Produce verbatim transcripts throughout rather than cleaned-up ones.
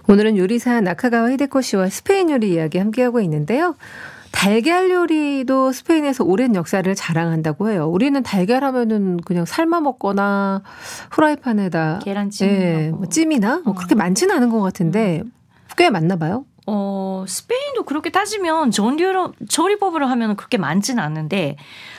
오늘은 요리사 나카가와 히데코 씨와 스페인 요리 이야기 함께하고 있는데요. 달걀 요리도 스페인에서 오랜 역사를 자랑한다고 해요. 우리는 달걀 하면은 그냥 삶아 먹거나 후라이팬에다 계란찜, 예, 뭐 찜이나 뭐 그렇게 많지는 않은 것 같은데 꽤 많나 봐요. 어, 스페인도 그렇게 따지면 전류로 조리법으로 하면 그렇게 많지는 않은데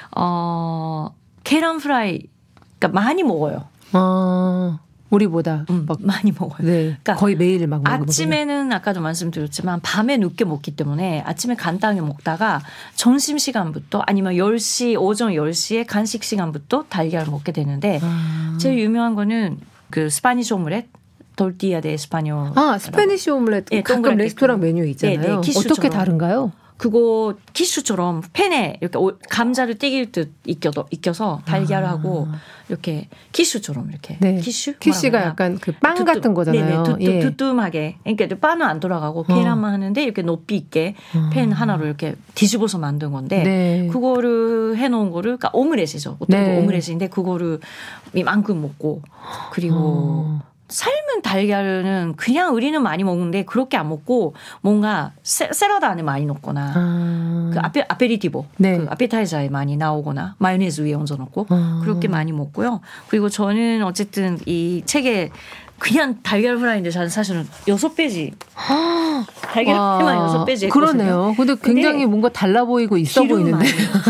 어, 계란 프라이 그러니까 많이 먹어요. 아, 우리보다 음, 막 많이 먹어요. 네, 그러니까 거의 매일 막 먹는 아침에는 아까도 말씀드렸지만 밤에 늦게 먹기 때문에 아침에 간단하게 먹다가 점심시간부터 아니면 열 시 오전 열 시에 간식 시간부터 달걀을 먹게 되는데 아. 제일 유명한 거는 그 스파니시 오믈렛 tortilla de español. 아, 스페니시 오믈렛 네, 가끔 동그랗게 레스토랑 메뉴 있잖아요. 네, 네, 어떻게 다른가요? 그거 키슈처럼 팬에 이렇게 감자를 튀길 듯 익혀서, 익혀서 달걀하고 아. 이렇게 키슈처럼 이렇게. 네. 키슈? 키슈가 약간 그 빵 같은 거잖아요. 네네. 두툼, 예. 두툼하게. 그러니까 빵은 안 돌아가고 계란만 어. 하는데 이렇게 높이 있게 어. 팬 하나로 이렇게 뒤집어서 만든 건데 네. 그거를 해놓은 거를 그러니까 오믈렛이죠. 어떤 네. 오믈렛인데 그거를 이만큼 먹고 그리고 어. 삶은 달걀은 그냥 우리는 많이 먹는데 그렇게 안 먹고 뭔가 세, 샐러드 안에 많이 넣거나 아. 그 아페, 아페리티보 네. 그 아페타이저에 많이 나오거나 마요네즈 위에 얹어 놓고 아. 그렇게 많이 먹고요. 그리고 저는 어쨌든 이 책에 그냥 달걀 후라이인데 저는 사실은 여섯 페이지 달걀 후라이만 여섯 페이지 했거든요. 그러네요. 근데 굉장히 근데 뭔가 달라 보이고 있어 보이는데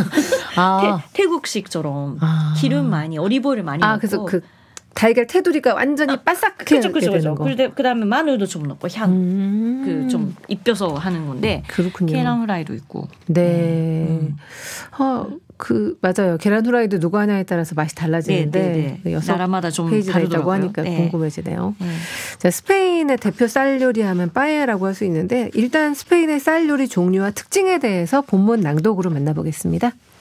아. 태, 태국식처럼 아. 기름 많이 어리버를 많이 아, 넣고 그래서 그 달걀 테두리가 완전히 바삭하게 그렇죠, 그렇죠, 그렇죠. 그런데 그 다음에 마늘도 좀 넣고 향, 음. 그 좀 입혀서 하는 건데. 그렇군요. 계란 후라이도 있고. 네. 음. 어, 그 맞아요. 계란 후라이도 누가 하냐에 따라서 맛이 달라지는데 네, 네, 네. 나라마다 좀 페이지가 있다고 하니까 네. 궁금해지네요. 네. 자, 스페인의 대표 쌀 요리하면 빠에야라고 할 수 있는데 일단 스페인의 쌀 요리 종류와 특징에 대해서 본문 낭독으로 만나보겠습니다.